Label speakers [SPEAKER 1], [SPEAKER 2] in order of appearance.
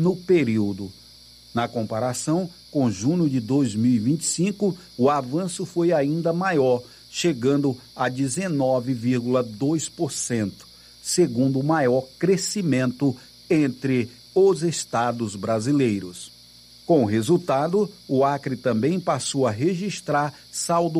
[SPEAKER 1] no período. Na comparação com junho de 2025, o avanço foi ainda maior, chegando a 19,2%, segundo o maior crescimento entre os estados brasileiros. Com o resultado, o Acre também passou a registrar saldo